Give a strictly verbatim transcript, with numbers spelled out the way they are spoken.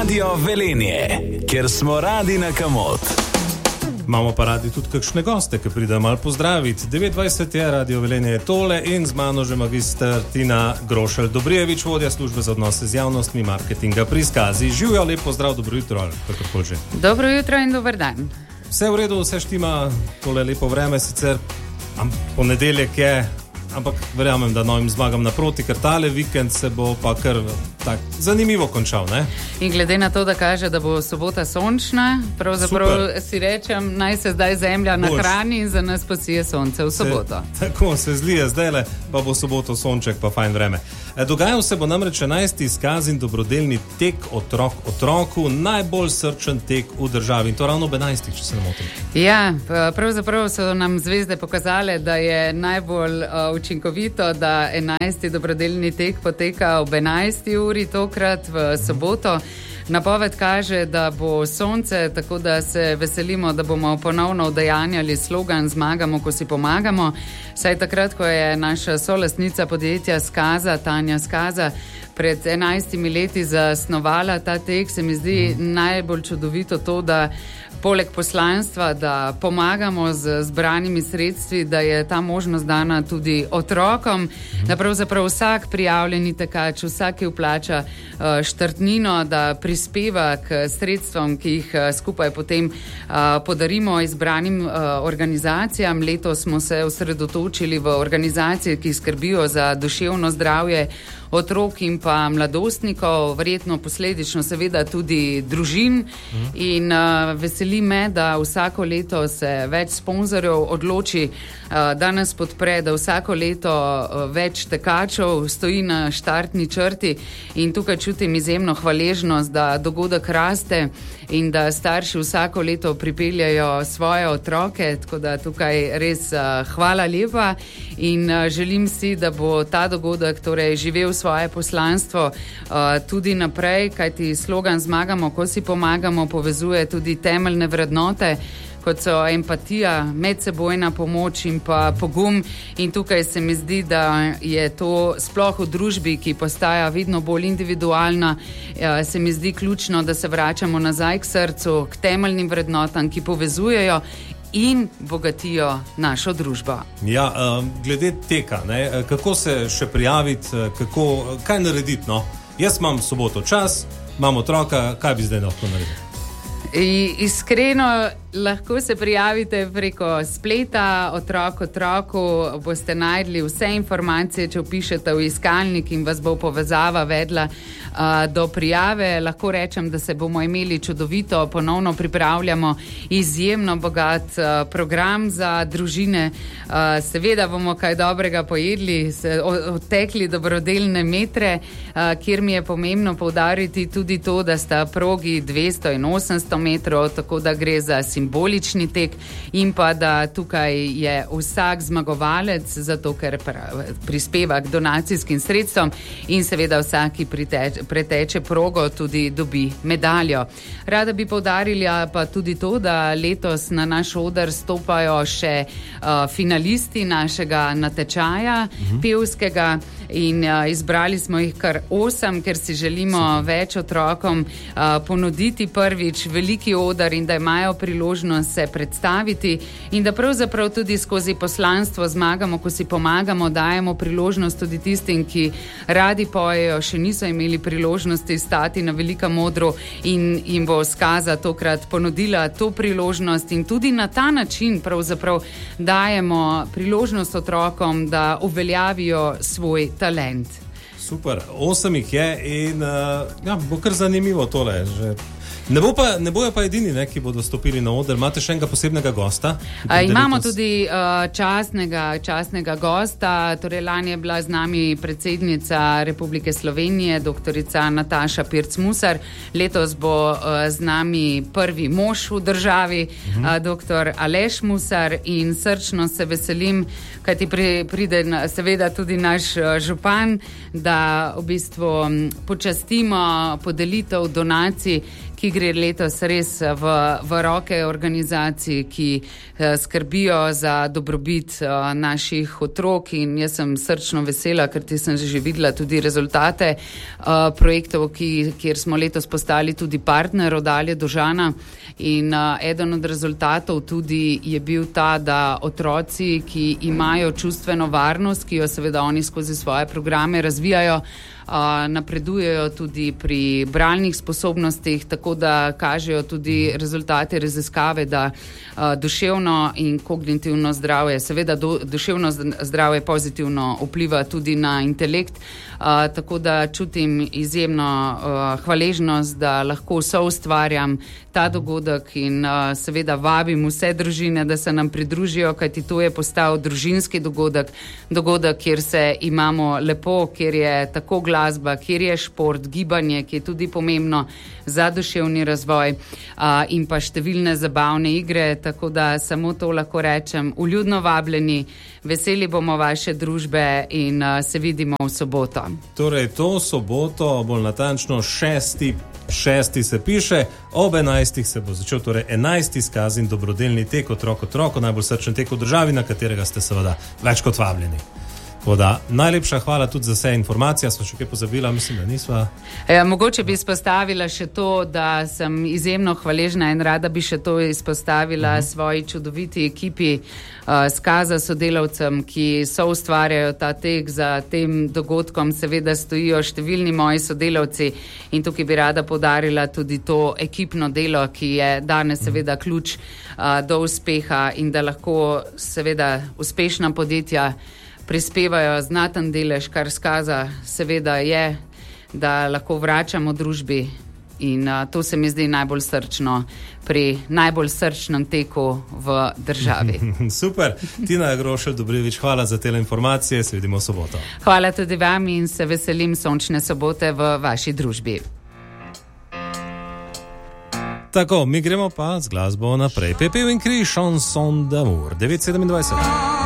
Radio Velenje, kjer smo radi na kamot. Imamo pa radi tudi kakšne goste, ki pridejo malo pozdraviti. devetindvajset je, Radio Velenje je tole in z mano že magister Tina Grošelj-Dobrijevič, vodja službe za odnose z javnostmi, marketinga pri Skazi. Živijo, lep pozdrav, dobro jutro ali kakorkoli že. Dobro jutro in dober dan. Vse v redu, vse štima, tole lepo vreme, sicer ponedeljek je, ampak verjamem, da novim zmagam naproti, ker tale vikend se bo pa kar tak zanimivo končal, ne? In glede na to, da kaže, da bo sobota sončna, pravzaprav Super. Si rečem, naj se zdaj zemlja nahrani in za nas posije sonce v soboto. Se, tako se zlije zdajle, pa bo soboto sonček, pa fajn vreme. E, dogajal se bo namreč enajsti Skazin dobrodelni tek otrok otroku, najbolj srčen tek v državi in to ravno ob enajstih, če se ne motim. Ja, pravzaprav so nam zvezde pokazale, da je najbolj uh, učinkovito, da enajsti dobrodelni tek poteka ob enajsti uri, tokrat v soboto. Napoved kaže, da bo sonce, tako da se veselimo, da bomo ponovno udejanjali slogan Zmagamo, ko si pomagamo. Saj takrat, ko je naša solastnica podjetja Skaza, Tanja Skaza, pred enajstimi leti zasnovala ta tek, se mi zdi mm. najbolj čudovito to, da poleg poslanstva, da pomagamo z zbranimi sredstvi, da je ta možnost dana tudi otrokom, da pravzaprav vsak prijavljeni tekač, vsak, ki vplača štartnino, da prispeva k sredstvom, ki jih skupaj potem podarimo izbranim organizacijam. Letos smo se osredotočili v organizacije, ki skrbijo za duševno zdravje otrok in pa mladostnikov, verjetno posledično seveda tudi družin in uh, veseli me, da vsako leto se več sponzorjev odloči, uh, da nas podpre, da vsako leto uh, več tekačev stoji na štartni črti in tukaj čutim izjemno hvaležnost, da dogodek raste in da starši vsako leto pripeljajo svoje otroke, tako da tukaj res uh, hvala lepa in uh, želim si, da bo ta dogodek torej živel svoje poslanstvo uh, tudi naprej, kajti slogan Zmagamo, ko si pomagamo, povezuje tudi temeljne vrednote, kot so empatija, medsebojna pomoč in pa pogum. In tukaj se mi zdi, da je to sploh v družbi, ki postaja vedno bolj individualna, uh, se mi zdi ključno, da se vračamo nazaj k srcu, k temeljnim vrednotam, ki povezujejo in bogatijo našo družbo. Ja, glede teka, ne, kako se še prijaviti, kako, kaj narediti, no? Jaz imam soboto čas, imam otroka, kaj bi zdaj lahko naredil? I, iskreno, lahko se prijavite preko spleta, otrok otroku, boste najdli vse informacije, če vpišete v iskalnik in vas bo povezava vedla uh, do prijave. Lahko rečem, da se bomo imeli čudovito, ponovno pripravljamo izjemno bogat uh, program za družine. Uh, seveda bomo kaj dobrega pojedli, se odtekli dobrodelne metre, uh, kjer mi je pomembno poudariti tudi to, da sta progi dvesto in osemsto metrov, tako da gre za simbolični tek in pa da tukaj je vsak zmagovalec, zato ker prispeva k donacijskim sredstvom in seveda vsak, ki priteče, preteče progo, tudi dobi medaljo. Rada bi poudarila pa tudi to, da letos na naš oder stopajo še uh, finalisti našega natečaja uh-huh. pevskega in uh, izbrali smo jih kar osem, ker si želimo Super. več otrokom uh, ponuditi prvič veliki oder in da imajo priložnost se predstaviti in da pravzaprav tudi skozi poslanstvo Zmagamo, ko si pomagamo, dajemo priložnost tudi tistim, ki radi pojejo, še niso imeli priložnosti stati na velikem odru in jim bo Skaza tokrat ponudila to priložnost in tudi na ta način pravzaprav dajemo priložnost otrokom, da uveljavijo svoj talent. Super, osem jih je in uh, ja, bo kar zanimivo tole, že Ne, bo pa, ne bojo pa edini, ne, ki bodo stopili na oder. Imate še enega posebnega gosta? A, imamo tudi uh, častnega, častnega gosta. Torej, lani je bila z nami predsednica Republike Slovenije, doktorica Nataša Pirc-Musar. Letos bo uh, z nami prvi mož v državi, uh-huh. uh, doktor Aleš Musar in srčno se veselim, kajti pri, pride seveda tudi naš uh, župan, da v bistvu um, počastimo podelitev donacij, ki gre letos res v, v roke organizacij, ki skrbijo za dobrobit naših otrok, in jaz sem srčno vesela, ker ti sem že videla tudi rezultate projektov, ki, kjer smo letos postali tudi partner Oddalje do Žana, in eden od rezultatov tudi je bil ta, da otroci, ki imajo čustveno varnost, ki jo seveda oni skozi svoje programe razvijajo, napredujejo tudi pri bralnih sposobnostih, tako da kažejo tudi rezultate raziskave, da duševno in kognitivno zdravje, seveda do, duševno zdravje pozitivno vpliva tudi na intelekt, tako da čutim izjemno hvaležnost, da lahko soustvarjam ta dogodek in seveda vabim vse družine, da se nam pridružijo, kajti to je postal družinski dogodek, dogodek, kjer se imamo lepo, kjer je tako glasba, kjer je šport, gibanje, ki je tudi pomembno za duševni razvoj, a, in pa številne zabavne igre, tako da samo to lahko rečem. Vljudno vabljeni, veseli bomo vaše družbe in a, se vidimo v soboto. Torej, to soboto, bolj natančno šesti, šesti se piše, ob enajstih se bo začel, torej enajsti skaz in dobrodelni tek otrok otroko, najbolj srčen tek v državi, na katerega ste seveda več kot vabljeni. Da, najlepša hvala tudi za vse informacije. Smo še kaj pozabila, mislim, da nisva. Ja, mogoče bi izpostavila še to, da sem izjemno hvaležna in rada bi še to izpostavila uh-huh. svoji čudoviti ekipi uh, skaza sodelavcem, ki so ustvarjajo ta tek. Za tem dogodkom seveda stojijo številni moji sodelavci in tukaj bi rada poudarila tudi to ekipno delo, ki je danes seveda ključ uh, do uspeha in da lahko seveda uspešna podjetja prispevajo znaten delež, kar skaza seveda je, da lahko vračamo družbi, in uh, to se mi zdi najbolj srčno pri najbolj srčnem teku v državi. Super. Tina Grošelj Dobrijevič, hvala za te informacije, se vidimo v soboto. Hvala tudi vam in se veselim sončne sobote v vaši družbi. Tako, mi gremo pa z glasbo naprej. Pepel in kri, Chanson d'amour, devet sedemindvajset.